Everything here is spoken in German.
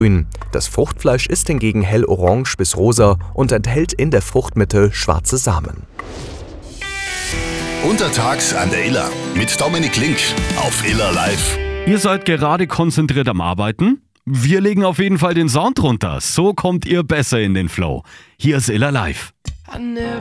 grün. Das Fruchtfleisch ist hingegen hellorange bis rosa und enthält in der Fruchtmitte schwarze Samen. Untertags an der Iller mit Dominik Link auf Iller Live. Ihr seid gerade konzentriert am Arbeiten? Wir legen auf jeden Fall den Sound runter. So kommt ihr besser in den Flow. Hier ist Iller Live.